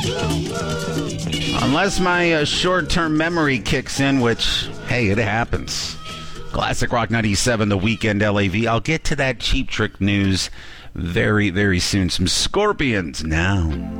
Unless my short-term memory kicks in, which, hey, it happens. Classic Rock 97, The Weekend LAV. I'll get to that Cheap Trick news very, very soon. Some Scorpions now.